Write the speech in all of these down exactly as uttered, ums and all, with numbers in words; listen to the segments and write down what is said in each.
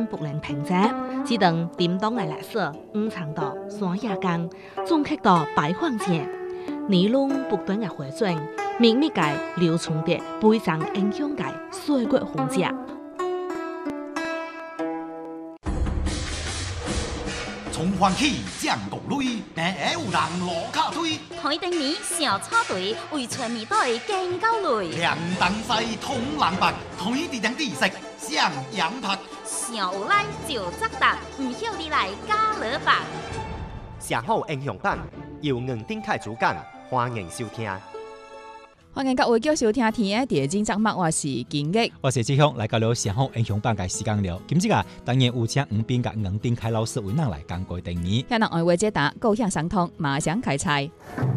不能平靜，只等點當嚟來說，五常道、山野間，總客到百荒前，尼龍不斷嘅回轉，秘密嘅流傳着非常影響嘅水國風景。 從環起將國類，但有人攞卡推。 海頂面小草隊為全面隊更高累。 兩等西通冷白，推地等地色像羊拍。 小有來就責答，唔曉你來加勒白。 上好英雄版由吳丁凱主講，歡迎收聽。 歡迎各位繼續收聽天嘅第二集節目，我是金玉， 我是志雄，來到了上好英雄版嘅時間了。今日啊，當然有請吳斌甲吳丁凱老師為咱來講過定義。 向人愛話解答，高向相通，馬上開菜。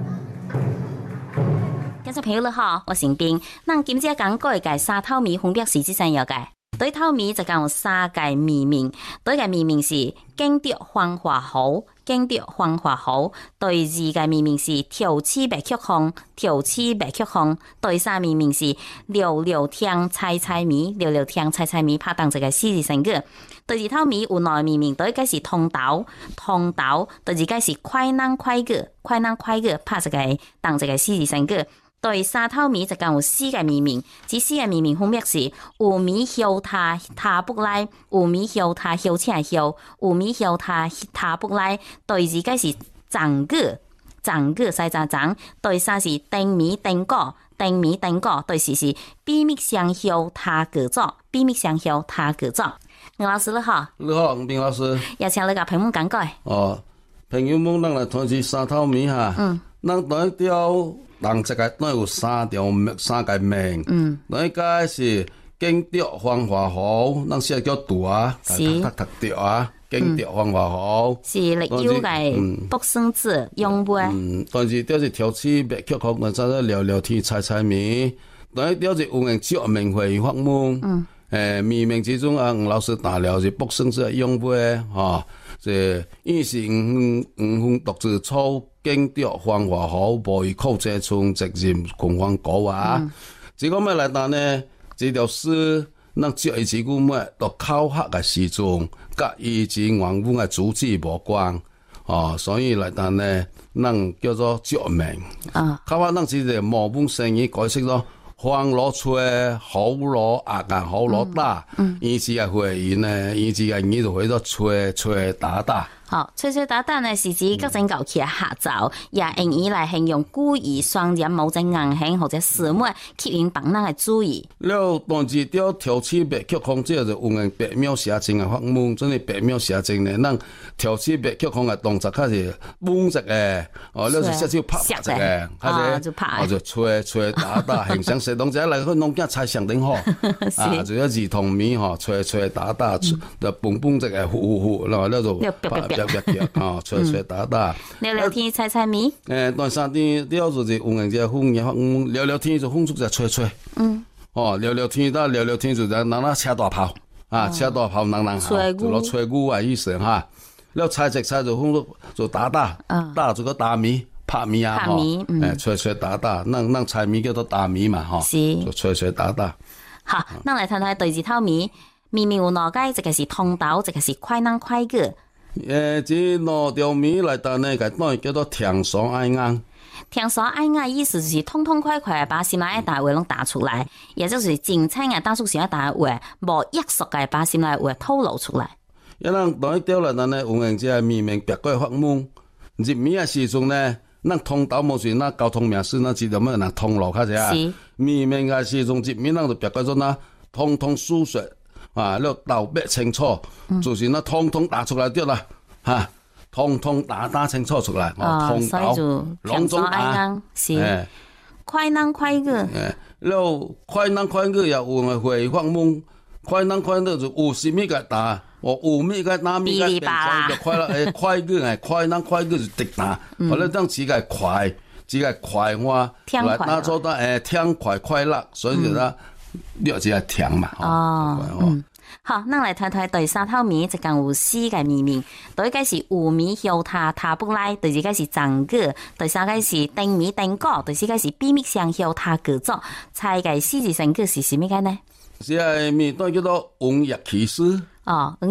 觀眾朋友你好，我是吳斌。咱今日講過嘅三頭米分別是幾種樣嘅？對頭米就講有三個米名，對個米名是經德黃華豪，經德黃華豪。對二個米名是調氣白曲紅，調氣白曲紅。對三米名是溜溜聽菜菜米，溜溜聽菜菜米，拍檔這個四字成語。對二頭米有內米名，對一個是通豆，通豆。對二個是快男快個，快男快個，拍這個當這個四字成語。對三頭米就講有四個米名，這四個米名分別是有米曉他他不來，有米曉他曉請曉，有米曉他他不來。對二個是長個，長個西雜長。對三是丁米丁果，丁米丁果。對四是秘密相曉他個作，秘密相曉他個作。吳老師你好， 你好，吳斌老師， 也請你個朋友講過。 哦，朋友們，咱來談起三頭米哈，嗯，咱第一條。人這個都有三條三個名，嗯，第一個是經德黃華豪，咱寫叫杜啊，讀讀讀掉啊，經德黃華豪是歷有嘅卜生字用背， 嗯，但是這是調氣白曲紅，咱再聊聊天菜菜米，第一條是有人著名會發夢，嗯，誒，米名之中啊，吳老師打了是卜生字用背，哈，是伊是五五分獨自粗。經德黃華豪，無以靠這村直任窮荒高啊！這個咩來答呢？這條詩，咱接一字句咩？到考核嘅時鐘，甲以前原文嘅主旨無關，哦，所以來答呢，咱叫做著名。啊，考核咱是個模本成語解釋咯，黃羅吹，好羅壓啊，好羅打，以前嘅回言呢，以前嘅語就會咗吹吹打打。 好，吹吹打打呢是指各種樂器嘅下奏，也用以來形容故意雙人某種硬性或者死物吸引別人嘅注意。 了，但是條調氣白曲紅，這就有人白描寫真嘅發夢，真係白描寫真嘅。咱調氣白曲紅嘅動作較是猛直嘅，哦，了是少少拍拍直嘅， 啊就拍， 哦就吹吹打打，形象勢動者嚟去弄件菜上頂好，啊，就一兒童米吼，吹吹打打，就蹦蹦直嘅呼呼，然後了就拍。啊，吹吹打打， 聊聊天，猜猜謎。 誒，但三天了就是有人只風也風，聊聊天就風出只吹吹。嗯。哦，聊聊天，但聊聊天就人人車大炮，啊，車大炮人人好，就攞吹鼓啊意思哈。了猜直猜就風就打打，打就個打謎，拍謎啊，吼。誒，吹吹打打，咱咱猜謎叫做打謎嘛，吼。 是。 就吹吹打打。 好，咱來睇睇對字頭謎，明明有兩個，一個是通豆，一個是快男快個。 誒，這兩條米來答呢，個當然叫做聽爽愛硬。 聽爽愛硬意思就是痛痛快快把心內嘅大話攏打出來，也就是真清嘅當初想大話，無約束嘅把心內嘅話透露出來。 一人當一條來答呢，有人只係明明白過發夢，入米嘅時陣呢，咱通豆冇算，咱交通名師，咱知道乜人通路較濟啊。明明嘅時陣入米，咱就白過咗啦，通通輸出。啊！你道別清楚，嗯、就是那通通打出來啲啦，吓、啊，通通打打清楚出來， 哦， 通豆兩種打，是、欸、快男快個，誒， 了快男快個又有人會發夢，快男快個就有什麼個打，哦，有咩個打咩個變快就快啦，誒，快個係快男快個就直打，或者當只係快，只係快話來打做得誒，聽快快樂，所以就啦。呢個只係聽嘛， 哦，嗯，好，咱來睇睇第三頭謎，就講有四個謎名，第一個是有米曉他他不來，第二個是長個，第三個是丁米丁果，第四個是秘密相曉他個作，猜個四字成語是什麼個呢？ 是係咪都叫做農業奇師？ 哦。